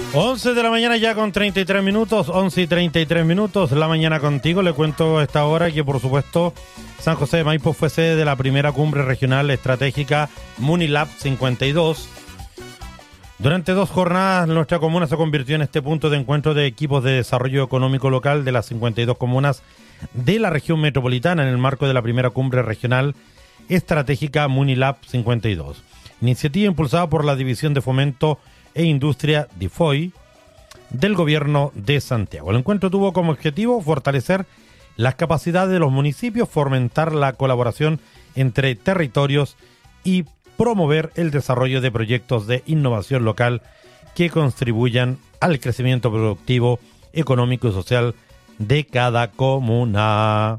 11 de la mañana ya con 33 minutos, 11 y 33 minutos, la mañana contigo. Le cuento a esta hora que, por supuesto, San José de Maipo fue sede de la primera cumbre regional estratégica Munilab 52. Durante 2 jornadas, nuestra comuna se convirtió en este punto de encuentro de equipos de desarrollo económico local de las 52 comunas de la región metropolitana en el marco de la primera cumbre regional estratégica Munilab 52. Iniciativa impulsada por la División de Fomento e Industria DIFOI del Gobierno de Santiago. El encuentro tuvo como objetivo fortalecer las capacidades de los municipios, fomentar la colaboración entre territorios y promover el desarrollo de proyectos de innovación local que contribuyan al crecimiento productivo, económico y social de cada comuna.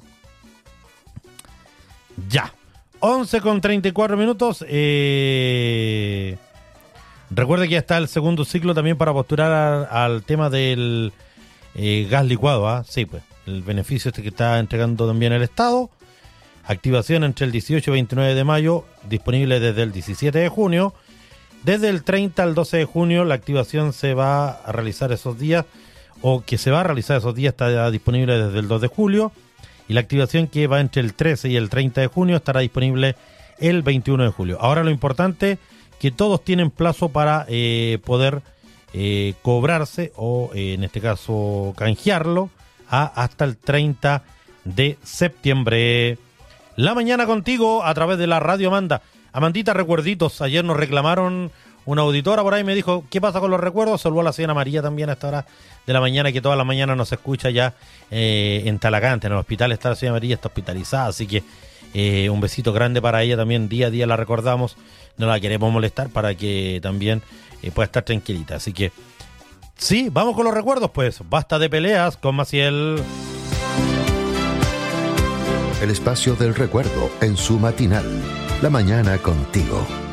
Ya, 11 con 34 minutos. Recuerde que ya está el segundo ciclo también para postular al tema del gas licuado, ¿ah? Sí, pues, el beneficio que está entregando también el Estado. Activación entre el 18 y 29 de mayo, disponible desde el 17 de junio. Desde el 30 al 12 de junio, la activación se va a realizar esos días, o que se va a realizar esos días, está disponible desde el 2 de julio. Y la activación que va entre el 13 y el 30 de junio estará disponible el 21 de julio. Ahora lo importante, que todos tienen plazo para poder cobrarse o en este caso canjearlo hasta el 30 de septiembre. La mañana contigo a través de la Radio Amanda. Amandita, recuerditos. Ayer nos reclamaron una auditora por ahí, me dijo, ¿qué pasa con los recuerdos? Saludó a la señora María también a esta hora de la mañana, que toda la mañana nos escucha ya en Talagante, en el hospital está la señora María, está hospitalizada, así que un besito grande para ella también, día a día la recordamos, no la queremos molestar para que también pueda estar tranquilita. Así que, sí, vamos con los recuerdos, pues, basta de peleas con Maciel. El espacio del recuerdo en su matinal, la mañana contigo.